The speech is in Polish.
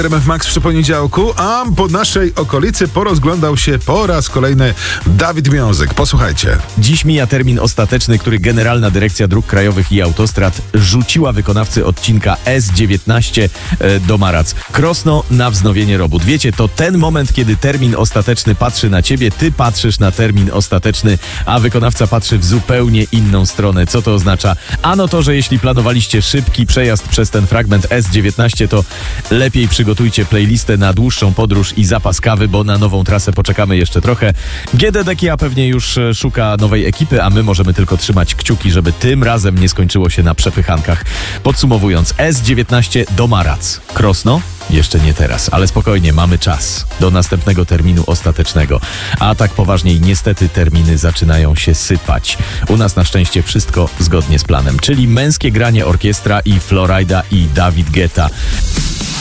RMF Max przy poniedziałku, a po naszej okolicy porozglądał się po raz kolejny Dawid Miązek. Posłuchajcie. Dziś mija termin ostateczny, który Generalna Dyrekcja Dróg Krajowych i Autostrad rzuciła wykonawcy odcinka S19 do Marac. Krosno na wznowienie robót. Wiecie, to ten moment, kiedy termin ostateczny patrzy na ciebie, ty patrzysz na termin ostateczny, a wykonawca patrzy w zupełnie inną stronę. Co to oznacza? Ano to, że jeśli planowaliście szybki przejazd przez ten fragment S19, to lepiej przygotujcie playlistę na dłuższą podróż i zapas kawy, bo na nową trasę poczekamy jeszcze trochę. GDD Kia pewnie już szuka nowej ekipy, a my możemy tylko trzymać kciuki, żeby tym razem nie skończyło się na przepychankach. Podsumowując, S19 do Marac. Krosno? Jeszcze nie teraz, ale spokojnie, mamy czas do następnego terminu ostatecznego. A tak poważniej, niestety terminy zaczynają się sypać. U nas na szczęście wszystko zgodnie z planem, czyli męskie granie orkiestra i Florida i David Guetta.